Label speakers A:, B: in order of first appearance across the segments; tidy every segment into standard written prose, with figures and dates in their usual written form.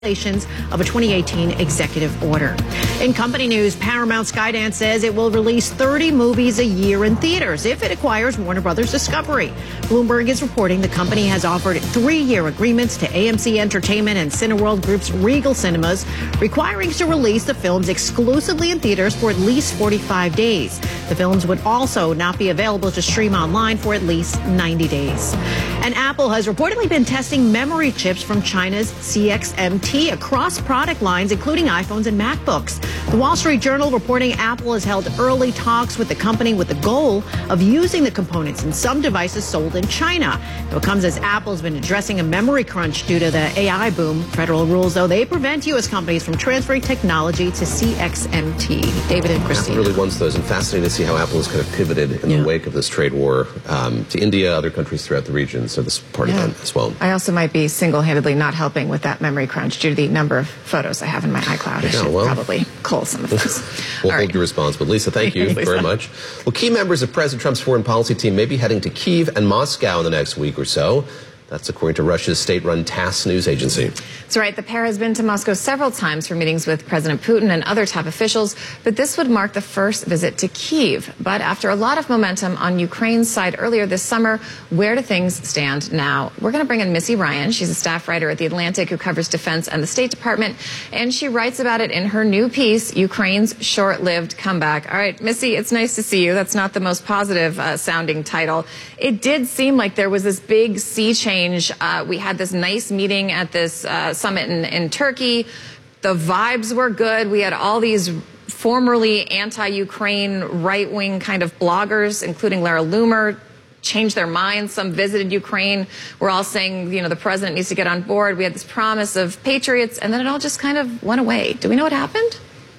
A: of a 2018 executive order. In company news, Paramount Skydance says it will release 30 movies a year in theaters if it acquires Warner Brothers Discovery. Bloomberg is reporting the company has offered 3-year agreements to AMC Entertainment and Cineworld Group's Regal Cinemas, requiring to release the films exclusively in theaters for at least 45 days. The films would also not be available to stream online for at least 90 days. And Apple has reportedly been testing memory chips from China's CXMT across product lines, including iPhones and MacBooks. The Wall Street Journal reporting Apple has held early talks with the company with the goal of using the components in some devices sold in China. It comes as Apple's been addressing a memory crunch due to the AI boom. Federal rules, though, they prevent U.S. companies from transferring technology to CXMT. David and Christine.
B: Apple really wants those, and fascinating to see how Apple has kind of pivoted in the wake of this trade war to India, other countries throughout the region. So this is part of that as well.
C: I also might be single-handedly not helping with that memory crunch due to the number of photos I have in my iCloud. I should probably cull some of those.
B: We'll hold you responsible. Lisa, thank you very much. Well, key members of President Trump's foreign policy team may be heading to Kyiv and Moscow in the next week or so. That's according to Russia's state-run TASS news agency.
C: That's right. The pair has been to Moscow several times for meetings with President Putin and other top officials, but this would mark the first visit to Kyiv. But after a lot of momentum on Ukraine's side earlier this summer, where do things stand now? We're going to bring in Missy Ryan. She's a staff writer at The Atlantic who covers defense and the State Department, and she writes about it in her new piece, Ukraine's Short-Lived Comeback. All right, Missy, it's nice to see you. That's not the most positive sounding title. It did seem like there was this big sea change. We had this nice meeting at this summit in Turkey. The vibes were good. We had all these formerly anti-Ukraine right-wing kind of bloggers, including Lara Loomer, change their minds. Some visited Ukraine. We're all saying, you know, the president needs to get on board. We had this promise of patriots, and then it all just kind of went away. Do we know what happened?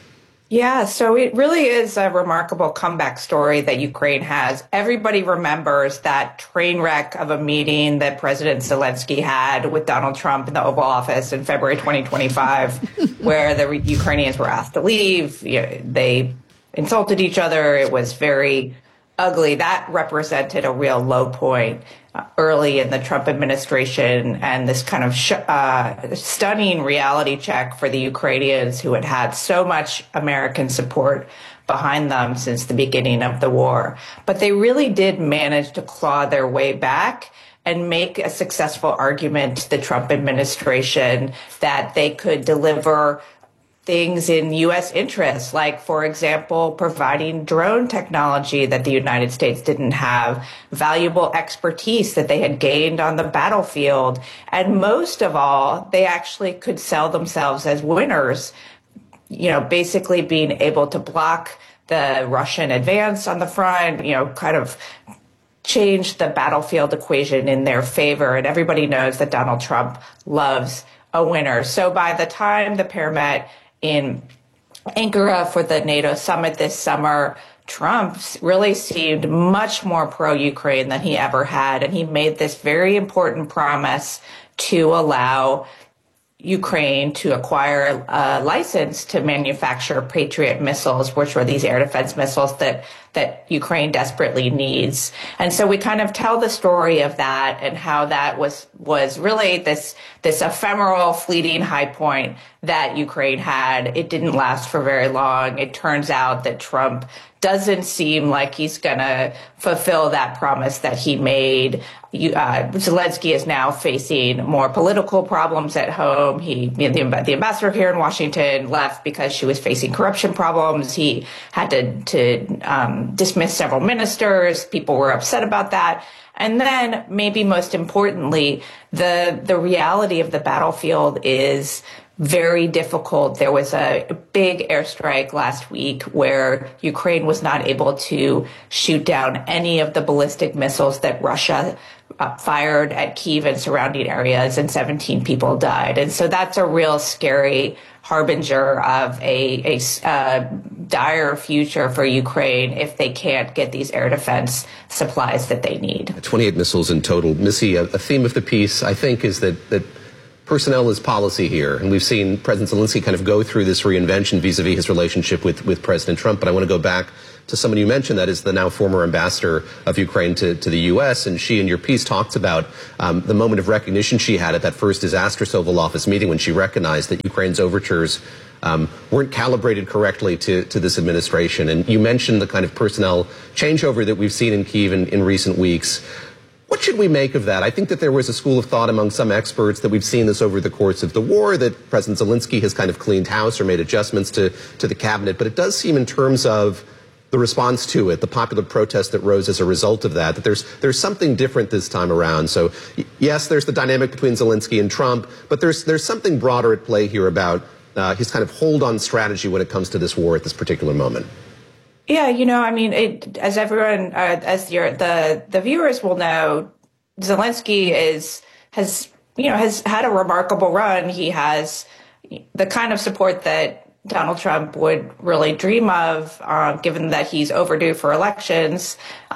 D: Yeah, so it really is a remarkable comeback story that Ukraine has. Everybody remembers that train wreck of a meeting that President Zelensky had with Donald Trump in the Oval Office in February 2025, where the Ukrainians were asked to leave. They insulted each other. It was very ugly. That represented a real low point early in the Trump administration, and this kind of stunning reality check for the Ukrainians who had had so much American support behind them since the beginning of the war. But they really did manage to claw their way back and make a successful argument to the Trump administration that they could deliver things in U.S. interests, like, for example, providing drone technology that the United States didn't have, valuable expertise that they had gained on the battlefield. And most of all, they actually could sell themselves as winners, you know, basically being able to block the Russian advance on the front, you know, kind of change the battlefield equation in their favor. And everybody knows that Donald Trump loves a winner. So by the time the pair met in Ankara for the NATO summit this summer, Trump really seemed much more pro-Ukraine than he ever had. And he made this very important promise to allow Ukraine to acquire a license to manufacture Patriot missiles, which were these air defense missiles that Ukraine desperately needs. And so we kind of tell the story of that and how that was really this ephemeral, fleeting high point that Ukraine had. It didn't last for very long. It turns out that Trump doesn't seem like he's going to fulfill that promise that he made. Zelensky is now facing more political problems at home. The ambassador here in Washington left because she was facing corruption problems. He had to dismiss several ministers. People were upset about that. And then, maybe most importantly, the reality of the battlefield is very difficult. There was a big airstrike last week where Ukraine was not able to shoot down any of the ballistic missiles that Russia fired at Kyiv and surrounding areas, and 17 people died. And so that's a real scary harbinger of a dire future for Ukraine if they can't get these air defense supplies that they need.
B: 28 missiles in total. Missy, a theme of the piece, I think, is that personnel is policy here. And we've seen President Zelensky kind of go through this reinvention vis-a-vis his relationship with President Trump. But I want to go back to someone you mentioned, that is the now former ambassador of Ukraine to the U.S., and she in your piece talks about the moment of recognition she had at that first disastrous Oval Office meeting when she recognized that Ukraine's overtures weren't calibrated correctly to this administration. And you mentioned the kind of personnel changeover that we've seen in Kyiv in recent weeks. What should we make of that? I think that there was a school of thought among some experts that we've seen this over the course of the war, that President Zelensky has kind of cleaned house or made adjustments to the cabinet. But it does seem, in terms of the response to it, the popular protest that rose as a result of that there's something different this time around. So, yes, there's the dynamic between Zelensky and Trump, but there's something broader at play here about his kind of hold-on strategy when it comes to this war at this particular moment.
D: Yeah, I mean, as everyone, the viewers will know, Zelensky has had a remarkable run. He has the kind of support that Donald Trump would really dream of, given that he's overdue for elections.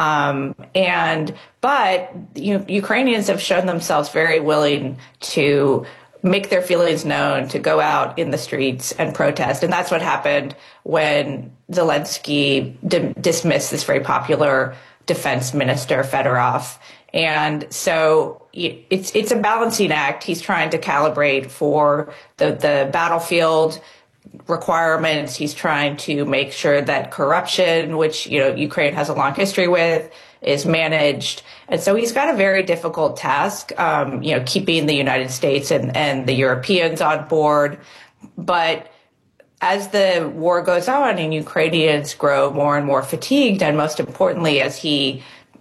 D: But Ukrainians have shown themselves very willing to make their feelings known, to go out in the streets and protest. And that's what happened when Zelensky dismissed this very popular defense minister, Fedorov. And so it's a balancing act. He's trying to calibrate for the battlefield requirements. He's trying to make sure that corruption, which, Ukraine has a long history with, is managed. And so he's got a very difficult task, keeping the United States and the Europeans on board. But as the war goes on and Ukrainians grow more and more fatigued, and most importantly, as he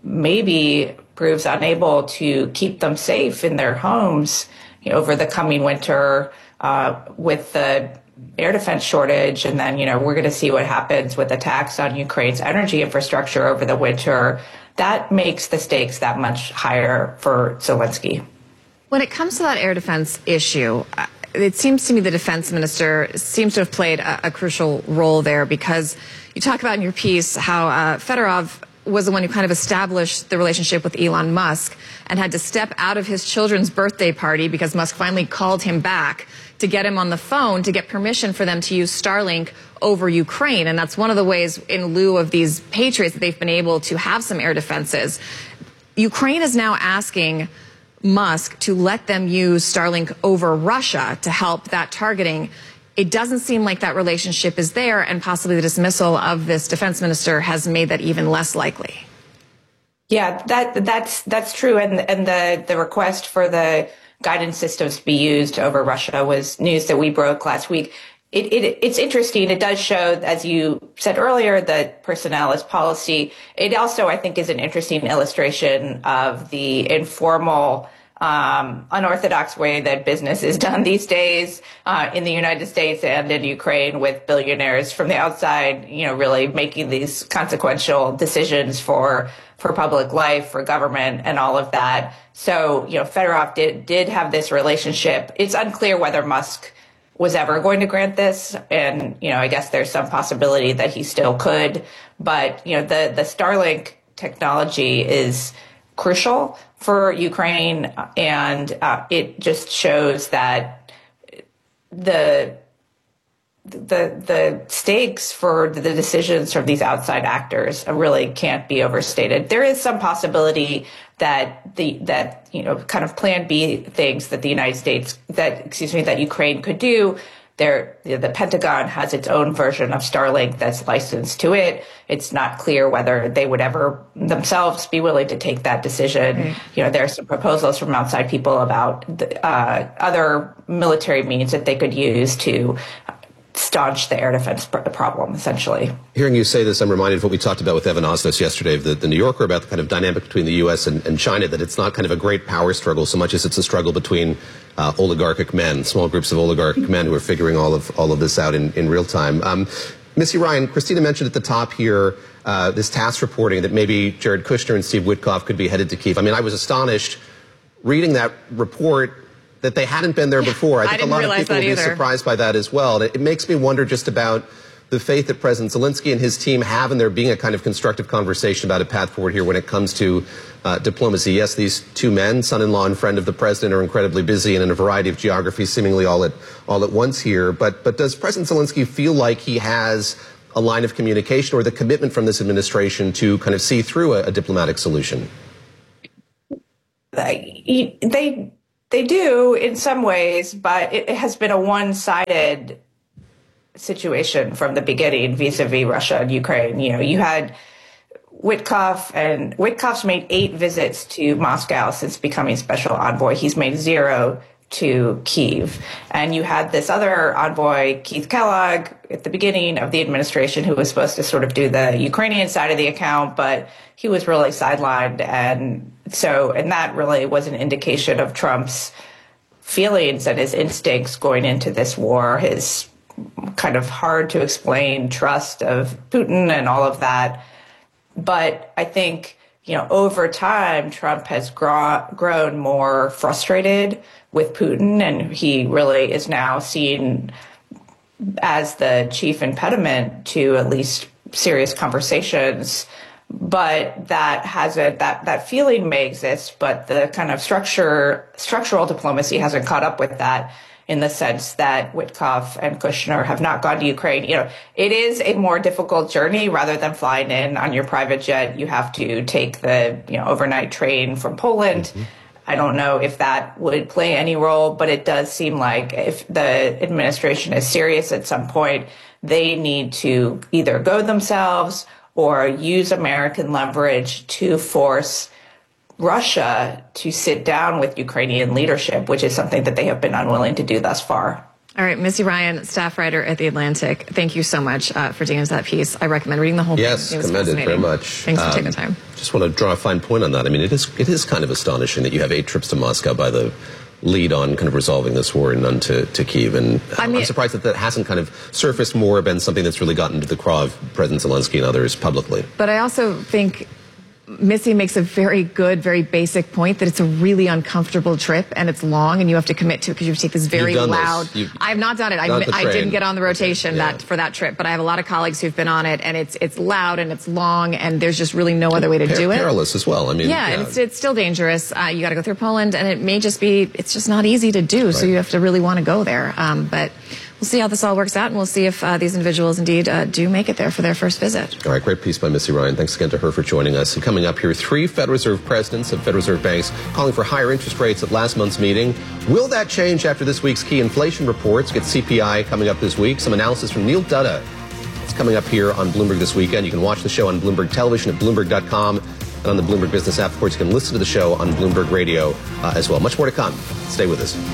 D: maybe proves unable to keep them safe in their homes over the coming winter, with the air defense shortage, and then, we're going to see what happens with attacks on Ukraine's energy infrastructure over the winter. That makes the stakes that much higher for Zelensky.
C: When it comes to that air defense issue, it seems to me the defense minister seems to have played a crucial role there, because you talk about in your piece how Fedorov was the one who kind of established the relationship with Elon Musk and had to step out of his children's birthday party because Musk finally called him back to get him on the phone to get permission for them to use Starlink over Ukraine. And that's one of the ways, in lieu of these Patriots, that they've been able to have some air defenses. Ukraine is now asking Musk to let them use Starlink over Russia to help that targeting. It doesn't seem like that relationship is there, and possibly the dismissal of this defense minister has made that even less likely.
D: Yeah, that's true. And the request for the guidance systems to be used over Russia was news that we broke last week. It's interesting. It does show, as you said earlier, that personnel is policy. It also, I think, is an interesting illustration of the informal, unorthodox way that business is done these days in the United States and in Ukraine, with billionaires from the outside, really making these consequential decisions for public life, for government, and all of that. So, Fedorov did have this relationship. It's unclear whether Musk was ever going to grant this. And, I guess there's some possibility that he still could. But, the Starlink technology is crucial for Ukraine. And it just shows that the stakes for the decisions from these outside actors really can't be overstated. There is some possibility that kind of Plan B things that that Ukraine could do. The Pentagon has its own version of Starlink that's licensed to it. It's not clear whether they would ever themselves be willing to take that decision. Right. There are some proposals from outside people about other military means that they could use to staunch the air defense problem, essentially.
B: Hearing you say this, I'm reminded of what we talked about with Evan Osnos yesterday of the New Yorker, about the kind of dynamic between the U.S. and China, that it's not kind of a great power struggle so much as it's a struggle between oligarchic men, small groups of oligarchic men who are figuring all of this out in real time. Missy Ryan, Christina mentioned at the top here this TASS reporting that maybe Jared Kushner and Steve Witkoff could be headed to Kyiv. I mean, I was astonished reading that report that they hadn't been there before. I think a lot of people will be surprised by that as well. And it makes me wonder just about the faith that President Zelensky and his team have in there being a kind of constructive conversation about a path forward here when it comes to diplomacy. Yes, these two men, son-in-law and friend of the president, are incredibly busy and in a variety of geographies, seemingly all at once here. But does President Zelensky feel like he has a line of communication or the commitment from this administration to kind of see through a diplomatic solution?
D: They do in some ways, but it has been a one-sided situation from the beginning vis-a-vis Russia and Ukraine. You know, you had Witkoff, and Witkoff's made 8 visits to Moscow since becoming special envoy. He's made 0 to Kyiv. And you had this other envoy, Keith Kellogg, at the beginning of the administration, who was supposed to sort of do the Ukrainian side of the account, but he was really sidelined. And that really was an indication of Trump's feelings and his instincts going into this war, his kind of hard to explain trust of Putin and all of that. But I think, you know, over time, Trump has grown more frustrated with Putin, and he really is now seen as the chief impediment to at least serious conversations. But that feeling may exist, but the kind of structural diplomacy hasn't caught up with that, in the sense that Witkoff and Kushner have not gone to Ukraine. You know, it is a more difficult journey. Rather than flying in on your private jet, you have to take the, you know, overnight train from Poland. Mm-hmm. I don't know if that would play any role, but it does seem like if the administration is serious at some point, they need to either go themselves or use American leverage to force Russia to sit down with Ukrainian leadership, which is something that they have been unwilling to do thus far.
C: All right, Missy Ryan, staff writer at The Atlantic, thank you so much for digging into that piece. I recommend reading the whole thing.
B: Yes, commended very much.
C: Thanks for taking the time.
B: Just want to draw a fine point on that. I mean, it is kind of astonishing that you have 8 trips to Moscow by the lead on kind of resolving this war and none to Kyiv. And I'm surprised that hasn't kind of surfaced more, been something that's really gotten to the craw of President Zelensky and others publicly.
C: But I also think Missy makes a very good, very basic point that it's a really uncomfortable trip and it's long and you have to commit to it because you have to take this very loud. I have not done it. I didn't get on the rotation for that trip, but I have a lot of colleagues who've been on it, and it's loud and it's long and there's just really no other way to do it.
B: Perilous as well. I mean,
C: and it's still dangerous. You got to go through Poland, and it may just be, it's just not easy to do. Right. So you have to really want to go there. But we'll see how this all works out, and we'll see if these individuals indeed do make it there for their first visit.
B: All right, great piece by Missy Ryan. Thanks again to her for joining us. And coming up here, 3 Federal Reserve presidents of Federal Reserve banks calling for higher interest rates at last month's meeting. Will that change after this week's key inflation reports? Get CPI coming up this week. Some analysis from Neil Dutta. It's coming up here on Bloomberg this weekend. You can watch the show on Bloomberg Television at Bloomberg.com and on the Bloomberg Business app. Of course, you can listen to the show on Bloomberg Radio as well. Much more to come. Stay with us.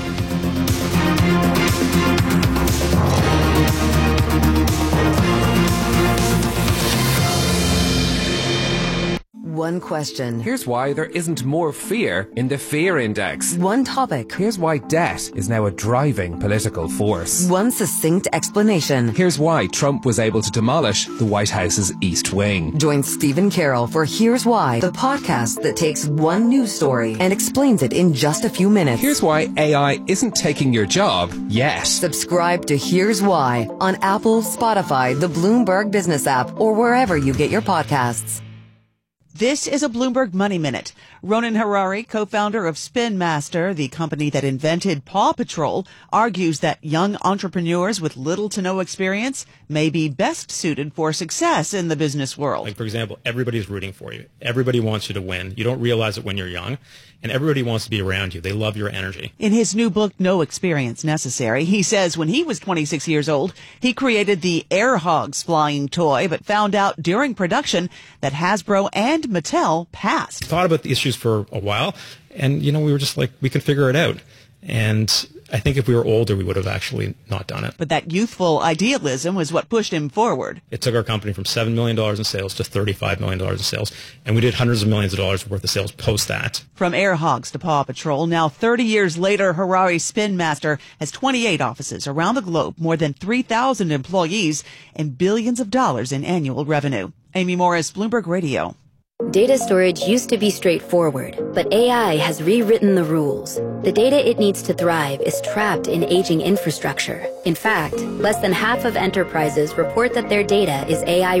E: One question.
F: Here's why there isn't more fear in the fear index.
E: One topic.
F: Here's why debt is now a driving political force.
E: One succinct explanation.
F: Here's why Trump was able to demolish the White House's East Wing.
E: Join Stephen Carroll for Here's Why, the podcast that takes one news story and explains it in just a few minutes.
F: Here's why AI isn't taking your job yet.
E: Subscribe to Here's Why on Apple, Spotify, the Bloomberg Business app, or wherever you get your podcasts.
G: This is a Bloomberg Money Minute. Ronan Harari, co-founder of Spin Master, the company that invented Paw Patrol, argues that young entrepreneurs with little to no experience may be best suited for success in the business world.
H: Like, for example, everybody's rooting for you. Everybody wants you to win. You don't realize it when you're young. And everybody wants to be around you. They love your energy.
G: In his new book, No Experience Necessary, he says when he was 26 years old, he created the Air Hogs flying toy, but found out during production that Hasbro and Mattel passed.
H: Thought about the issues for a while, and, we were just like, we can figure it out. And I think if we were older, we would have actually not done it.
G: But that youthful idealism was what pushed him forward.
H: It took our company from $7 million in sales to $35 million in sales, and we did hundreds of millions of dollars worth of sales post that.
G: From Air Hogs to Paw Patrol, now 30 years later, Harari Spin Master has 28 offices around the globe, more than 3,000 employees, and billions of dollars in annual revenue. Amy Morris, Bloomberg Radio.
I: Data storage used to be straightforward, but AI has rewritten the rules. The data it needs to thrive is trapped in aging infrastructure. In fact, less than half of enterprises report that their data is AI ready.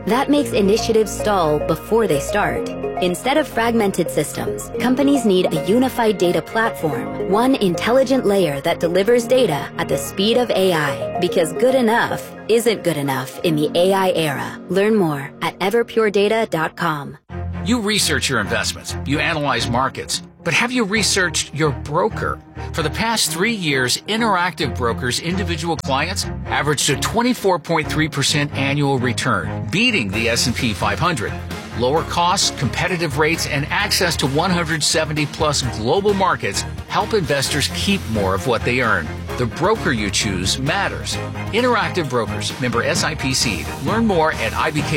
I: That makes initiatives stall before they start. Instead of fragmented systems, companies need a unified data platform, one intelligent layer that delivers data at the speed of AI. Because good enough isn't good enough in the AI era. Learn more at everpuredata.com.
J: You research your investments, you analyze markets, but have you researched your broker? For the past 3 years, Interactive Brokers' individual clients averaged a 24.3% annual return, beating the S&P 500. Lower costs, competitive rates, and access to 170-plus global markets help investors keep more of what they earn. The broker you choose matters. Interactive Brokers, member SIPC. Learn more at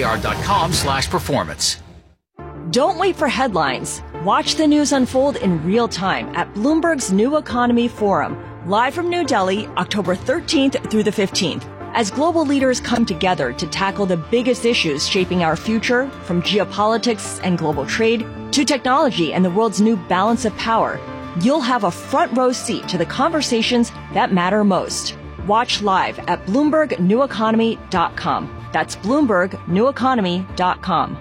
J: ibkr.com/performance.
K: Don't wait for headlines. Watch the news unfold in real time at Bloomberg's New Economy Forum, live from New Delhi, October 13th through the 15th. As global leaders come together to tackle the biggest issues shaping our future, from geopolitics and global trade to technology and the world's new balance of power, you'll have a front row seat to the conversations that matter most. Watch live at BloombergNewEconomy.com. That's BloombergNewEconomy.com.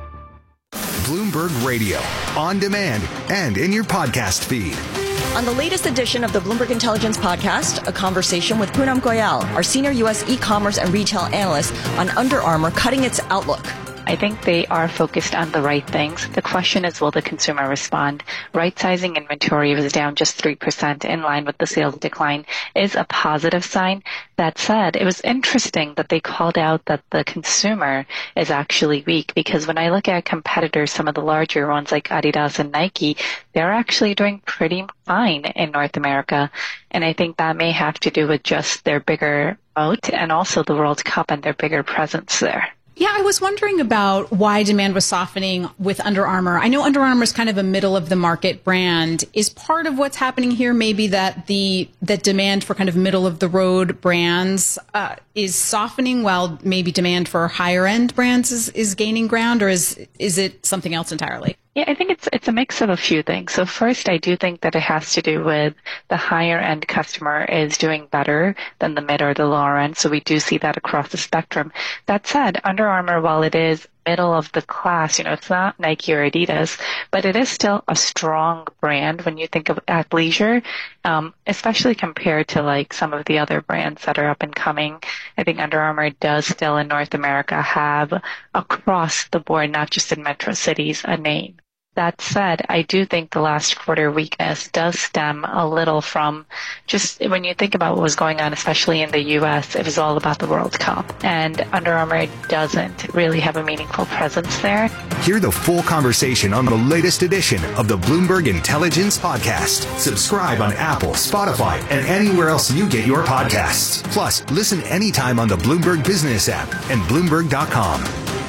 L: Bloomberg Radio, on demand and in your podcast feed.
K: On the latest edition of the Bloomberg Intelligence Podcast, a conversation with Poonam Goyal, our senior U.S. e-commerce and retail analyst, on Under Armour cutting its outlook.
M: I think they are focused on the right things. The question is, will the consumer respond? Right-sizing inventory was down just 3% in line with the sales decline is a positive sign. That said, it was interesting that they called out that the consumer is actually weak, because when I look at competitors, some of the larger ones like Adidas and Nike, they're actually doing pretty fine in North America. And I think that may have to do with just their bigger moat and also the World Cup and their bigger presence there.
N: Yeah, I was wondering about why demand was softening with Under Armour. I know Under Armour is kind of a middle of the market brand. Is part of what's happening here maybe that that demand for kind of middle of the road brands is softening, while maybe demand for higher end brands is gaining ground, or is it something else entirely?
M: Yeah, I think it's a mix of a few things. So first, I do think that it has to do with the higher end customer is doing better than the mid or the lower end. So we do see that across the spectrum. That said, Under Armour, while it is middle of the class, it's not Nike or Adidas, but it is still a strong brand when you think of athleisure, especially compared to like some of the other brands that are up and coming. I think Under Armour does still in North America have across the board, not just in metro cities, a name. That said, I do think the last quarter weakness does stem a little from just when you think about what was going on, especially in the U.S., it was all about the World Cup. And Under Armour doesn't really have a meaningful presence there.
L: Hear the full conversation on the latest edition of the Bloomberg Intelligence Podcast. Subscribe on Apple, Spotify, and anywhere else you get your podcasts. Plus, listen anytime on the Bloomberg Business app and Bloomberg.com.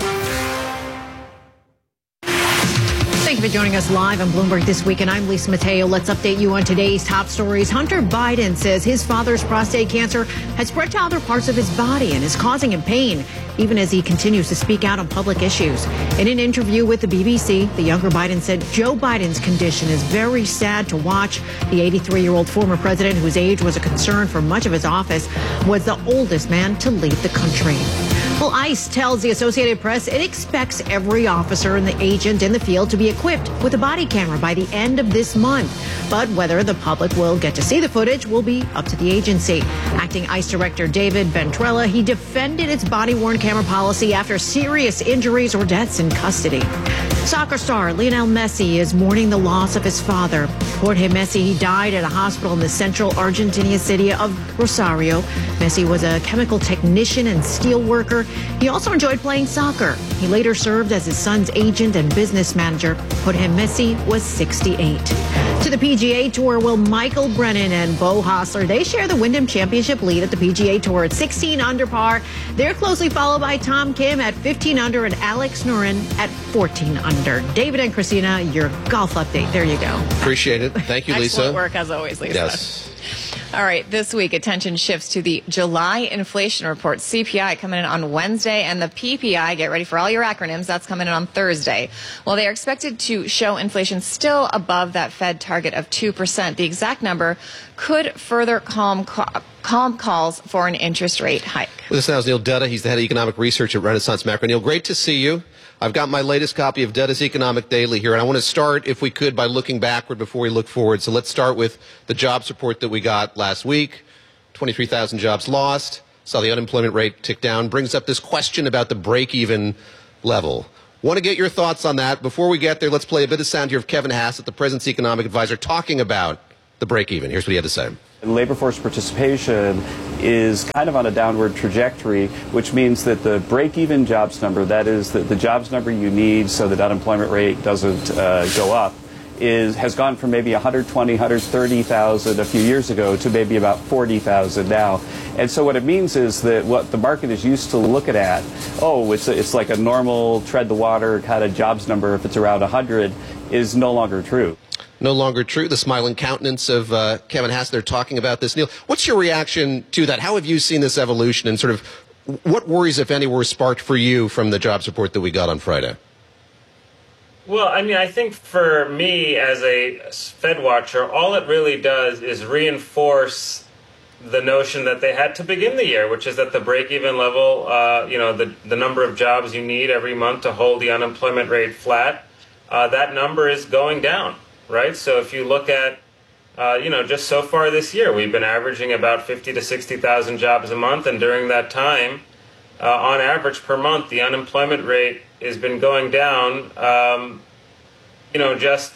A: Thank you for joining us live on Bloomberg This Week, and I'm Lisa Mateo. Let's update you on today's top stories. Hunter Biden says his father's prostate cancer has spread to other parts of his body and is causing him pain, even as he continues to speak out on public issues. In an interview with the BBC, the younger Biden said Joe Biden's condition is very sad to watch. The 83-year-old former president, whose age was a concern for much of his office, was the oldest man to lead the country. Well, ICE tells the Associated Press it expects every officer and the agent in the field to be equipped with a body camera by the end of this month. But whether the public will get to see the footage will be up to the agency. Acting ICE Director David Ventrella, he defended its body-worn camera policy after serious injuries or deaths in custody. Soccer star Lionel Messi is mourning the loss of his father. Jorge Messi, he died at a hospital in the central Argentinian city of Rosario. Messi was a chemical technician and steel worker. He also enjoyed playing soccer. He later served as his son's agent and business manager. Jorge Messi was 68. To the PGA Tour, will Michael Brennan and Beau Hossler, they share the Wyndham Championship lead at the PGA Tour at 16 under par. They're closely followed by Tom Kim at 15 under and Alex Noren at 14 under. David and Christina, your golf update. There you go.
B: Appreciate it. Thank you, Lisa.
C: Excellent work, as always, Lisa.
B: Yes.
C: All right, this week, attention shifts to the July inflation report. CPI coming in on Wednesday, and the PPI, get ready for all your acronyms, that's coming in on Thursday. Well, they are expected to show inflation still above that Fed target of 2%. The exact number could further calm calls for an interest rate hike.
B: With us now is Neil Dutta. He's the head of economic research at Renaissance Macro. Neil, great to see you. I've got my latest copy of Dutta's Economic Daily here, and I want to start, if we could, by looking backward before we look forward. So let's start with the jobs report that we got last week. 23,000 jobs lost. Saw the unemployment rate tick down. Brings up this question about the break-even level. Want to get your thoughts on that. Before we get there, let's play a bit of sound here of Kevin Hassett, the president's economic advisor, talking about the break-even. Here's what he had to say.
O: Labor force participation is kind of on a downward trajectory, which means that the break-even jobs number, that is the jobs number you need so that unemployment rate doesn't go up, has gone from maybe 120, 130,000 a few years ago to maybe about 40,000 now. And so what it means is that what the market is used to looking at, it's like a normal tread the water kind of jobs number if it's around 100, is no longer true.
B: No longer true. The smiling countenance of Kevin Hassett, they're talking about this. Neil, what's your reaction to that? How have you seen this evolution, and sort of what worries, if any, were sparked for you from the jobs report that we got on Friday?
P: Well, I mean, I think for me as a Fed watcher, all it really does is reinforce the notion that they had to begin the year, which is that the break-even level, the number of jobs you need every month to hold the unemployment rate flat, that number is going down. Right. So if you look at, just so far this year, we've been averaging about 50 to 60,000 jobs a month. And during that time, on average per month, the unemployment rate has been going down, just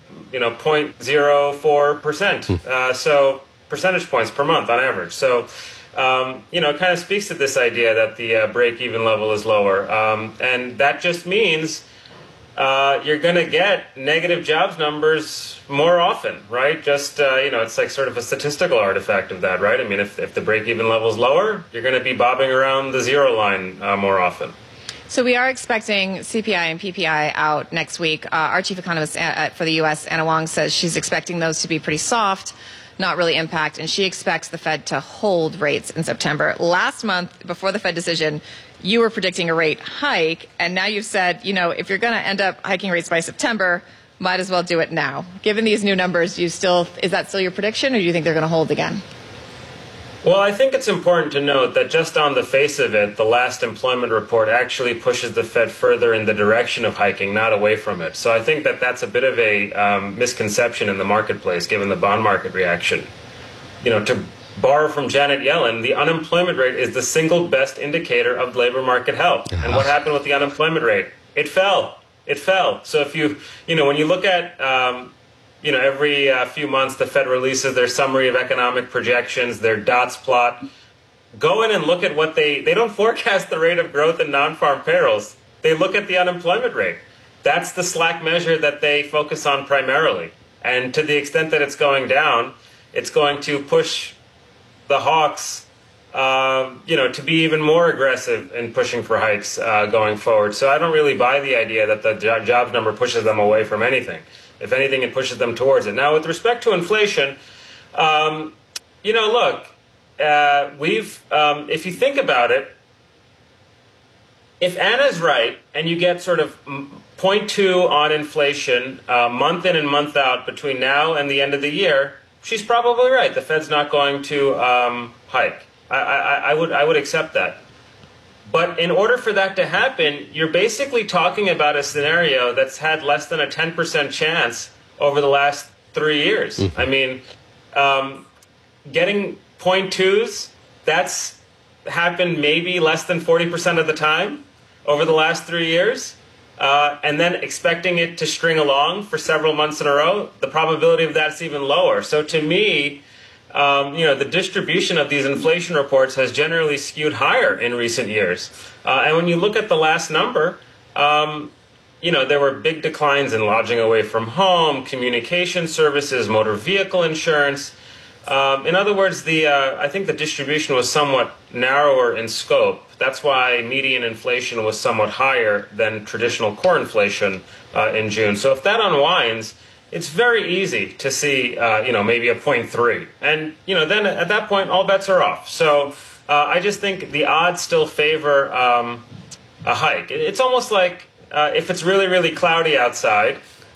P: 0.04%. So percentage points per month on average. So, it kind of speaks to this idea that the break-even level is lower. And that just means you're going to get negative jobs numbers more often, right? Just, it's like sort of a statistical artifact of that, right? I mean, if the break-even level is lower, you're going to be bobbing around the zero line more often.
C: So we are expecting CPI and PPI out next week. Our chief economist for the U.S., Anna Wong, says she's expecting those to be pretty soft, not really impact, and she expects the Fed to hold rates in September. Last month, before the Fed decision, you were predicting a rate hike, and now you've said, if you're going to end up hiking rates by September, might as well do it now. Given these new numbers, is that still your prediction, or do you think they're going to hold again?
P: Well, I think it's important to note that just on the face of it, the last employment report actually pushes the Fed further in the direction of hiking, not away from it. So I think that that's a bit of a misconception in the marketplace, given the bond market reaction. To borrow from Janet Yellen, the unemployment rate is the single best indicator of labor market health. And what happened with the unemployment rate? It fell. It fell. So if when you look at, every few months the Fed releases their summary of economic projections, their dots plot, go in and look at what they don't forecast the rate of growth in non-farm payrolls. They look at the unemployment rate. That's the slack measure that they focus on primarily. And to the extent that it's going down, it's going to push the hawks, to be even more aggressive in pushing for hikes going forward. So I don't really buy the idea that the jobs number pushes them away from anything. If anything, it pushes them towards it. Now, with respect to inflation, if you think about it, if Anna's right and you get sort of 0.2 on inflation month in and month out between now and the end of the year, she's probably right. The Fed's not going to hike. I would accept that. But in order for that to happen, you're basically talking about a scenario that's had less than a 10% chance over the last 3 years. I mean, getting 0.2s, that's happened maybe less than 40% of the time over the last 3 years. And then expecting it to string along for several months in a row, the probability of that's even lower. So to me, the distribution of these inflation reports has generally skewed higher in recent years. And when you look at the last number, there were big declines in lodging away from home, communication services, motor vehicle insurance. In other words, I think the distribution was somewhat narrower in scope. That's why median inflation was somewhat higher than traditional core inflation in June. So if that unwinds, it's very easy to see, maybe a 0.3. And, then at that point, all bets are off. So I just think the odds still favor a hike. It's almost like if it's really, really cloudy outside,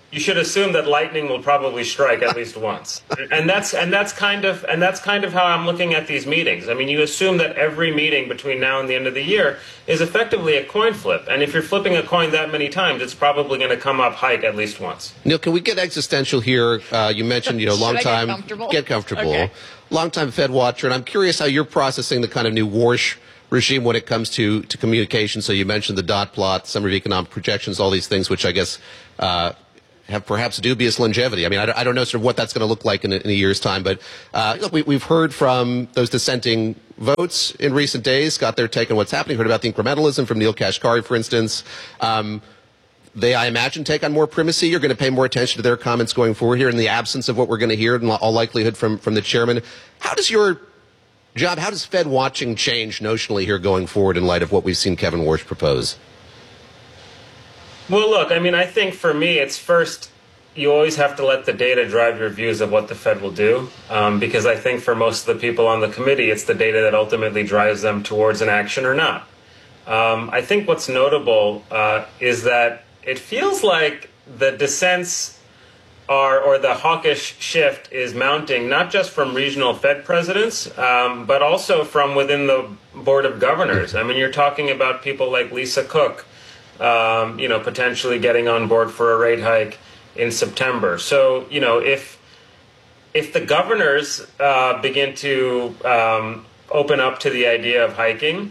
P: you should assume that lightning will probably strike at least once. And that's kind of how I'm looking at these meetings. I mean, you assume that every meeting between now and the end of the year is effectively a coin flip. And if you're flipping a coin that many times, it's probably going to come up hike at least once.
B: Neil, can we get existential here? You mentioned, long time. Get comfortable. Okay. Long-time Fed watcher, and I'm curious how you're processing the kind of new Warsh regime when it comes to communication. So you mentioned the dot plot, summary of economic projections, all these things, which I guess have perhaps dubious longevity. I mean, I don't know sort of what that's going to look like in a year's time, but look, we've heard from those dissenting votes in recent days, got their take on what's happening, heard about the incrementalism from Neel Kashkari, for instance. They, I imagine, take on more primacy. You're going to pay more attention to their comments going forward here in the absence of what we're going to hear in all likelihood from the chairman. How does your job, how does Fed watching change notionally here going forward in light of what we've seen Kevin Warsh propose?
P: Well, look, I mean, I think for me, it's first, you always have to let the data drive your views of what the Fed will do, because I think for most of the people on the committee, it's the data that ultimately drives them towards an action or not. I think what's notable is that it feels like the dissents or the hawkish shift is mounting, not just from regional Fed presidents, but also from within the Board of Governors. I mean, you're talking about people like Lisa Cook, potentially getting on board for a rate hike in September. So, if the governors begin to open up to the idea of hiking,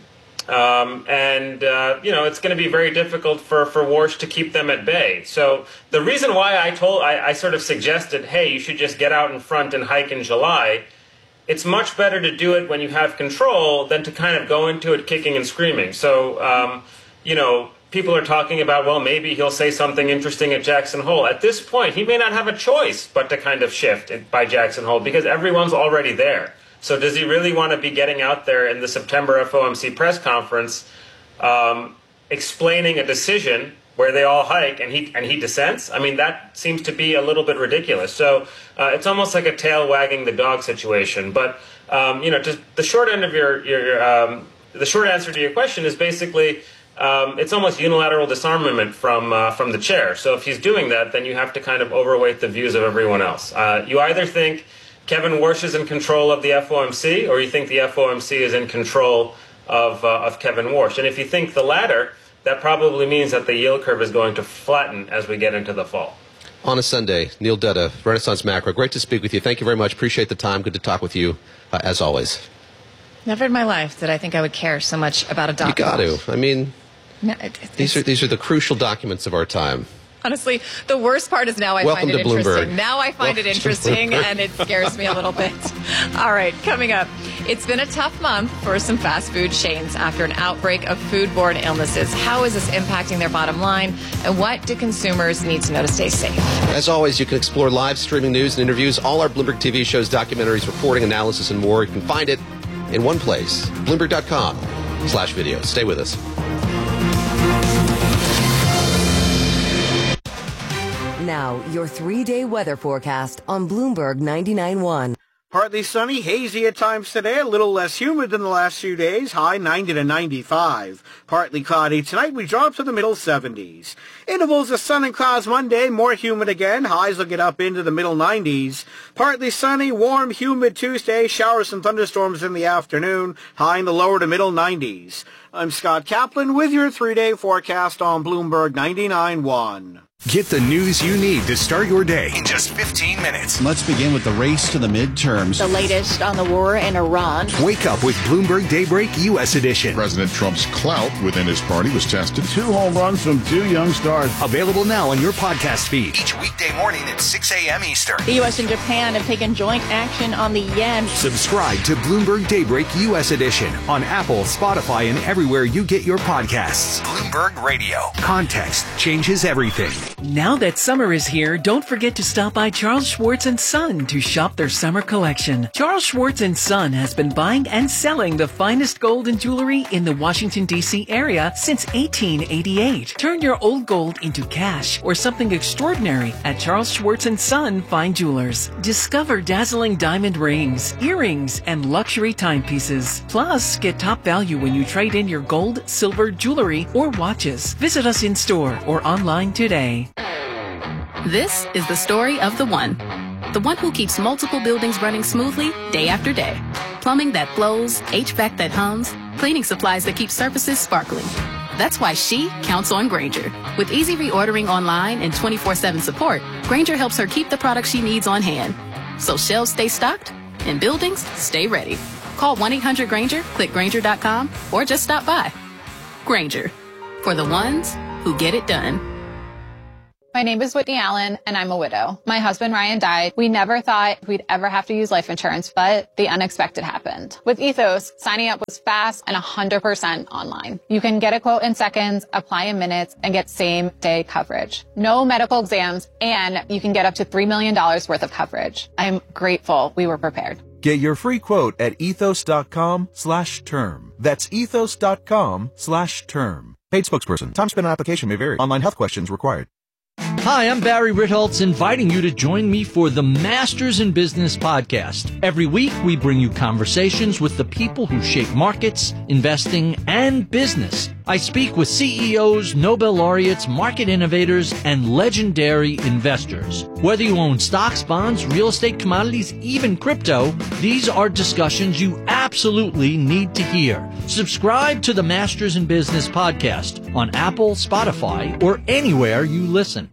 P: it's going to be very difficult for Warsh to keep them at bay. So the reason why I sort of suggested, hey, you should just get out in front and hike in July. It's much better to do it when you have control than to kind of go into it kicking and screaming. So, people are talking about, well, maybe he'll say something interesting at Jackson Hole. At this point, he may not have a choice but to kind of shift it by Jackson Hole because everyone's already there. So does he really want to be getting out there in the September FOMC press conference explaining a decision where they all hike and he dissents? I mean, that seems to be a little bit ridiculous. So it's almost like a tail wagging the dog situation. But, just the short end of the short answer to your question is basically it's almost unilateral disarmament from the chair. So if he's doing that, then you have to kind of overweight the views of everyone else. You either think Kevin Warsh is in control of the FOMC, or you think the FOMC is in control of Kevin Warsh. And if you think the latter, that probably means that the yield curve is going to flatten as we get into the fall.
B: On a Sunday, Neil Dutta, Renaissance Macro. Great to speak with you. Thank you very much. Appreciate the time. Good to talk with you, as always.
C: Never in my life did I think I would care so much about a document.
B: You got to. I mean, no, these are the crucial documents of our time.
C: Honestly, the worst part is now I find it interesting.
B: Bloomberg.
C: Now I find it interesting, and it scares me a little bit. All right, coming up, it's been a tough month for some fast food chains after an outbreak of foodborne illnesses. How is this impacting their bottom line, and what do consumers need to know to stay safe?
B: As always, you can explore live streaming news and interviews, all our Bloomberg TV shows, documentaries, reporting, analysis, and more. You can find it in one place, Bloomberg.com/video. Stay with us.
E: Now, your 3-day weather forecast on Bloomberg 99.1.
Q: Partly sunny, hazy at times today, a little less humid than the last few days, high 90 to 95. Partly cloudy tonight, we drop to the middle 70s. Intervals of sun and clouds Monday, more humid again, highs will get up into the middle 90s. Partly sunny, warm, humid Tuesday, showers and thunderstorms in the afternoon, high in the lower to middle 90s. I'm Scott Kaplan with your 3-day forecast on Bloomberg 99.1.
L: Get the news you need to start your day in just 15 minutes.
R: Let's begin with the race to the midterms.
S: The latest on the war in Iran.
L: Wake up with Bloomberg Daybreak U.S. Edition.
T: President Trump's clout within his party was tested. 2 home runs from 2 young stars.
L: Available now on your podcast feed. Each weekday morning at 6 a.m. Eastern.
S: The U.S. and Japan have taken joint action on the yen.
L: Subscribe to Bloomberg Daybreak U.S. Edition on Apple, Spotify, and everywhere you get your podcasts. Bloomberg Radio. Context changes everything.
U: Now that summer is here, don't forget to stop by Charles Schwartz & Son to shop their summer collection. Charles Schwartz & Son has been buying and selling the finest gold and jewelry in the Washington, D.C. area since 1888. Turn your old gold into cash or something extraordinary at Charles Schwartz & Son Fine Jewelers. Discover dazzling diamond rings, earrings, and luxury timepieces. Plus, get top value when you trade in your gold, silver, jewelry, or watches. Visit us in store or online today.
D: This is the story of the one who keeps multiple buildings running smoothly day after day. Plumbing that flows, HVAC that hums, cleaning supplies that keep surfaces sparkling. That's why she counts on Grainger. With easy reordering online and 24/7 support, Grainger helps her keep the products she needs on hand. So shelves stay stocked and buildings stay ready. Call 1-800-GRAINGER, click Grainger.com, or just stop by. Grainger, for the ones who get it done.
V: My name is Whitney Allen, and I'm a widow. My husband, Ryan, died. We never thought we'd ever have to use life insurance, but the unexpected happened. With Ethos, signing up was fast and 100% online. You can get a quote in seconds, apply in minutes, and get same-day coverage. No medical exams, and you can get up to $3 million worth of coverage. I'm grateful we were prepared.
W: Get your free quote at ethos.com/term. That's ethos.com/term. Paid spokesperson. Time spent on application may vary. Online health questions required.
X: Hi, I'm Barry Ritholtz, inviting you to join me for the Masters in Business podcast. Every week, we bring you conversations with the people who shape markets, investing, and business. I speak with CEOs, Nobel laureates, market innovators, and legendary investors. Whether you own stocks, bonds, real estate, commodities, even crypto, these are discussions you absolutely need to hear. Subscribe to the Masters in Business podcast on Apple, Spotify, or anywhere you listen.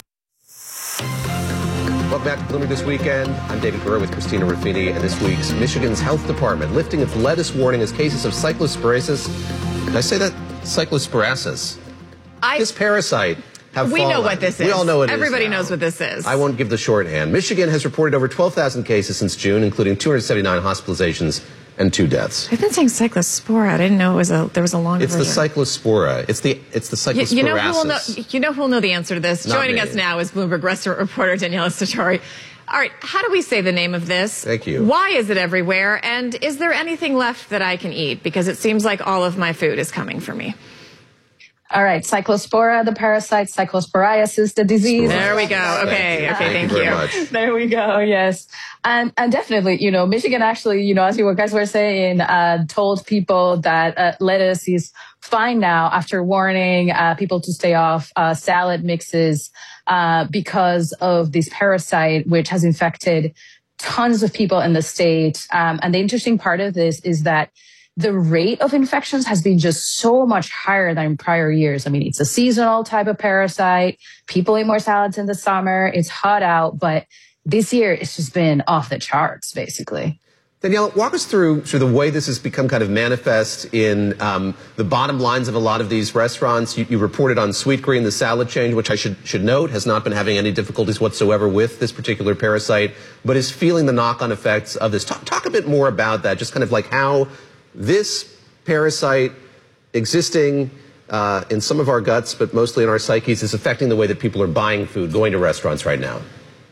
B: Welcome back to Bloomberg This Weekend. I'm David Burr with Christina Ruffini, and this week's Michigan's Health Department lifting its lettuce warning as cases of cyclosporiasis. Did I say that? Cyclosporiasis. This parasite have
C: We
B: fallen.
C: know what this is.
B: We all know what it is.
C: Everybody
B: now.
C: knows what this is.
B: I won't give the shorthand. Michigan has reported over 12,000 cases since June, including 279 hospitalizations and 2 deaths.
C: I've been saying cyclospora. I didn't know there was a longer
B: It's the
C: version.
B: cyclospora. It's the cyclosporasis.
C: You know who will know the answer to this?
B: Not
C: Joining
B: me.
C: us now is Bloomberg restaurant reporter Daniela Sartori. All right, how do we say the name of this?
B: Thank you.
C: Why is it everywhere? And is there anything left that I can eat? Because it seems like all of my food is coming for me.
Y: All right, cyclospora, the parasite, cyclosporiasis, the disease.
C: There we go. Okay, thank you.
B: Very much.
Y: There we go. Yes. And definitely, Michigan actually, as you guys were saying, told people that lettuce is fine now after warning people to stay off salad mixes because of this parasite, which has infected tons of people in the state. And the interesting part of this is that the rate of infections has been just so much higher than in prior years. I mean, it's a seasonal type of parasite. People eat more salads in the summer. It's hot out, but this year it's just been off the charts, basically.
B: Daniela, walk us through the way this has become kind of manifest in the bottom lines of a lot of these restaurants. You reported on Sweetgreen, the salad chain, which I should note has not been having any difficulties whatsoever with this particular parasite, but is feeling the knock-on effects of this. Talk a bit more about that, just kind of like how this parasite existing in some of our guts, but mostly in our psyches, is affecting the way that people are buying food, going to restaurants right now.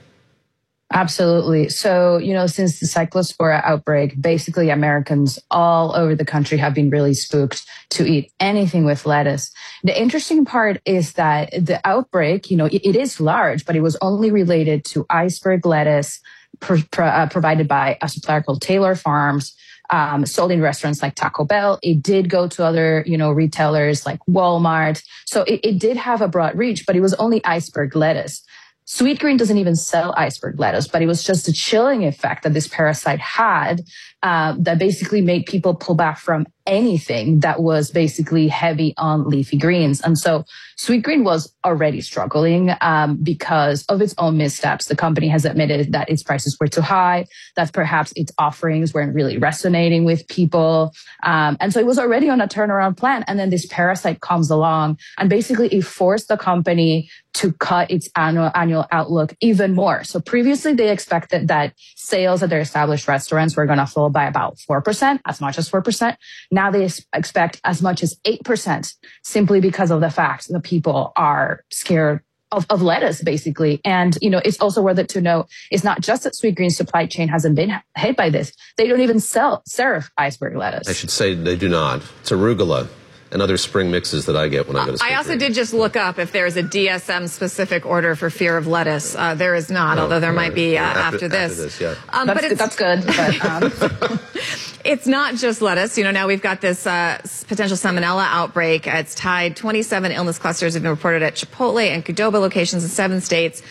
Y: Absolutely. So, since the cyclospora outbreak, basically Americans all over the country have been really spooked to eat anything with lettuce. The interesting part is that the outbreak, it is large, but it was only related to iceberg lettuce provided by a supplier called Taylor Farms. Sold in restaurants like Taco Bell. It did go to other, retailers like Walmart. So it did have a broad reach, but it was only iceberg lettuce. Sweetgreen doesn't even sell iceberg lettuce, but it was just a chilling effect that this parasite had that basically made people pull back from anything that was basically heavy on leafy greens. And so Sweetgreen was already struggling because of its own missteps. The company has admitted that its prices were too high, that perhaps its offerings weren't really resonating with people. And so it was already on a turnaround plan. And then this parasite comes along and basically it forced the company to cut its annual outlook even more. So previously they expected that sales at their established restaurants were going to fall by about 4%, as much as 4%. Now they expect as much as 8%, simply because of the fact that people are scared of lettuce, basically. And, it's also worth it to know, it's not just that Sweetgreen's supply chain hasn't been hit by this. They don't even serve iceberg lettuce.
B: I should say they do not. It's arugula and other spring mixes that I get when I go to Sweetgreen.
C: I also did just look up if there is a DSM-specific order for fear of lettuce. There is not, although there might be after this.
B: Yeah.
Y: That's good. But,
C: it's not just lettuce. Now we've got this potential salmonella outbreak. It's tied 27 illness clusters have been reported at Chipotle and Qdoba locations in 7 states.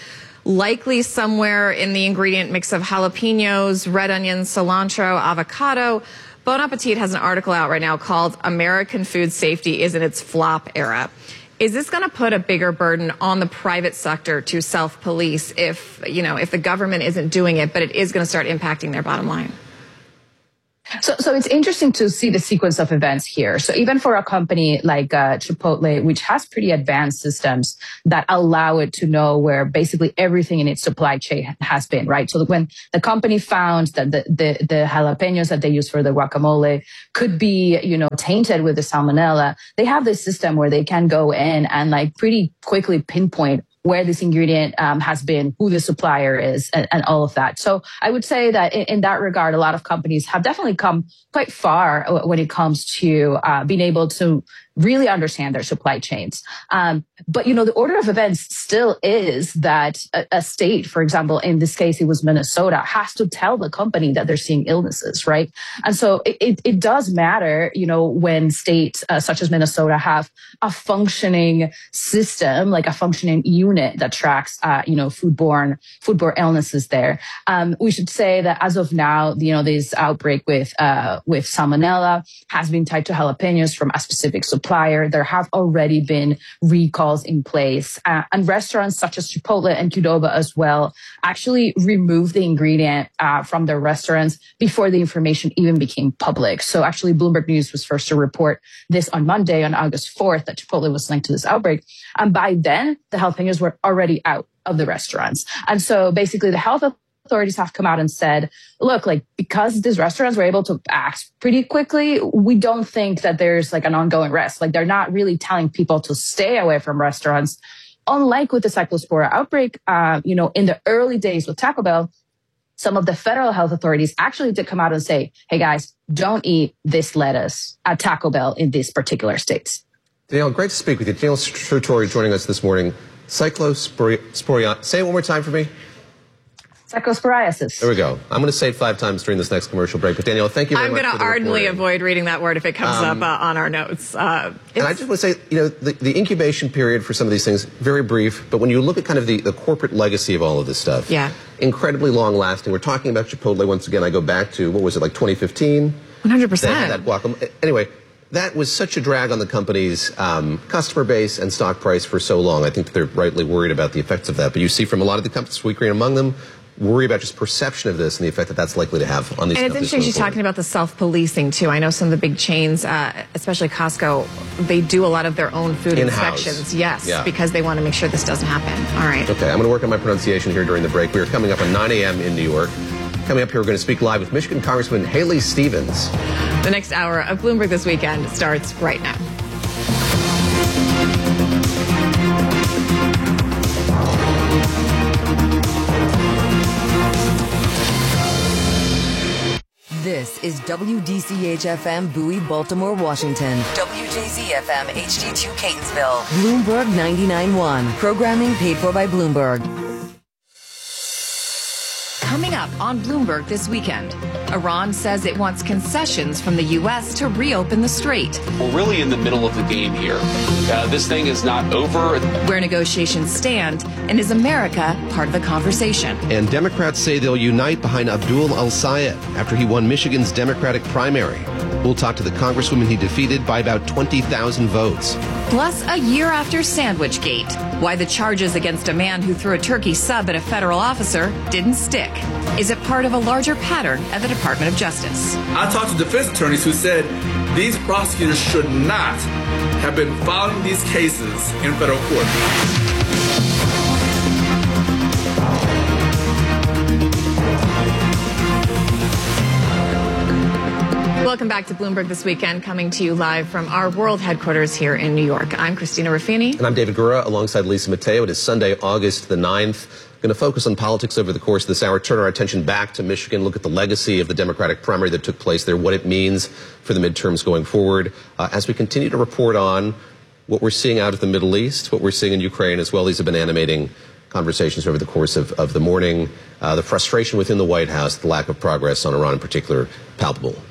C: likely somewhere in the ingredient mix of jalapenos, red onions, cilantro, avocado. Bon Appetit has an article out right now called American Food Safety is in its flop era. Is this going to put a bigger burden on the private sector to self-police if the government isn't doing it, but it is going to start impacting their bottom line?
Y: So it's interesting to see the sequence of events here. So even for a company like Chipotle, which has pretty advanced systems that allow it to know where basically everything in its supply chain has been, right? So when the company found that the jalapenos that they use for the guacamole could be, tainted with the salmonella, they have this system where they can go in and like pretty quickly pinpoint where this ingredient has been, who the supplier is, and all of that. So I would say that in that regard, a lot of companies have definitely come quite far when it comes to being able to really understand their supply chains. But, the order of events still is that a state, for example, in this case, it was Minnesota, has to tell the company that they're seeing illnesses, right? And so it does matter, when states such as Minnesota have a functioning system, like a functioning unit that tracks, foodborne illnesses there. We should say that as of now, this outbreak with salmonella has been tied to jalapenos from a specific supplier. There have already been recalls in place, and restaurants such as Chipotle and Qdoba as well actually removed the ingredient from their restaurants before the information even became public. So actually, Bloomberg News was first to report this on Monday, on August 4th, that Chipotle was linked to this outbreak. And by then, the jalapenos were already out of the restaurants. And so basically, the health authorities have come out and said, look, because these restaurants were able to act pretty quickly, we don't think that there's an ongoing risk. They're not really telling people to stay away from restaurants. Unlike with the Cyclospora outbreak, in the early days with Taco Bell, some of the federal health authorities actually did come out and say, hey guys, don't eat this lettuce at Taco Bell in these particular states.
B: Danielle, great to speak with you. Danielle Shruturi joining us this morning. Cyclosporiasis. Say it one more time for me.
Y: Cyclosporiasis.
B: There we go. I'm going to say it 5 times during this next commercial break. But Danielle, thank you very much.
C: I'm going to ardently avoid reading that word if it comes up on our notes.
B: And I just want to say, the incubation period for some of these things, very brief. But when you look at kind of the corporate legacy of all of this stuff, incredibly long lasting. We're talking about Chipotle once again. I go back to, 2015?
C: 100%.
B: Anyway, that was such a drag on the company's customer base and stock price for so long. I think that they're rightly worried about the effects of that. But you see from a lot of the companies, Sweetgreen among them, worry about just perception of this and the effect that that's likely to have on these companies.
C: And it's interesting she's talking about the self-policing, too. I know some of the big chains, especially Costco, they do a lot of their own food inspections. Yes, because they want to make sure this doesn't happen. All right.
B: Okay, I'm going to work on my pronunciation here during the break. We are coming up at 9 a.m. in New York. Coming up here, we're going to speak live with Michigan Congressman Haley Stevens.
C: The next hour of Bloomberg This Weekend starts right now.
E: This is WDCH-FM Bowie, Baltimore, Washington. WJZ-FM HD2 Catonsville. Bloomberg 99.1. Programming paid for by Bloomberg.
C: Coming up on Bloomberg This Weekend, Iran says it wants concessions from the U.S. to reopen the strait.
F: We're really in the middle of the game here. This thing is not over.
C: Where negotiations stand, and is America part of the conversation?
B: And Democrats say they'll unite behind Abdul al-Sayed after he won Michigan's Democratic primary. We'll talk to the congresswoman he defeated by about 20,000 votes.
C: Plus, a year after Sandwichgate, why the charges against a man who threw a turkey sub at a federal officer didn't stick. Is it part of a larger pattern at the Department of Justice?
G: I talked to defense attorneys who said these prosecutors should not have been filing these cases in federal court.
C: Welcome back to Bloomberg This Weekend, coming to you live from our world headquarters here in New York. I'm Christina Ruffini.
B: And I'm David Gura, alongside Lisa Mateo. It is Sunday, August the 9th. Going to focus on politics over the course of this hour, turn our attention back to Michigan, look at the legacy of the Democratic primary that took place there, what it means for the midterms going forward. As we continue to report on what we're seeing out of the Middle East, what we're seeing in Ukraine as well, these have been animating conversations over the course of the morning. The frustration within the White House, the lack of progress on Iran in particular, palpable.